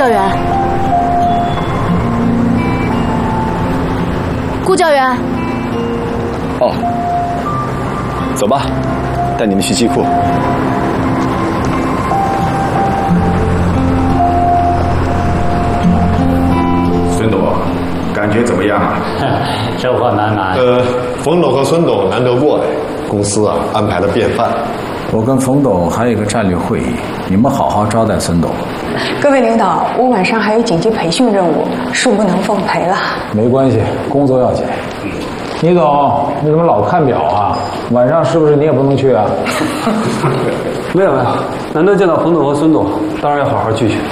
教员，顾教员。 哦，走吧，带你们去机库。 孙董，感觉怎么样啊？ 收获满满。 冯董和孙董难得过来，公司啊安排了便饭。 我跟冯董还有一个战略会议，你们好好招待孙董。 各位领导，我晚上还有紧急培训任务，恕不能奉陪了。 没关系，工作要紧。倪总，你怎么老看表啊？晚上是不是你也不能去啊？ 没有，难得见到冯董和孙董，当然要好好聚聚。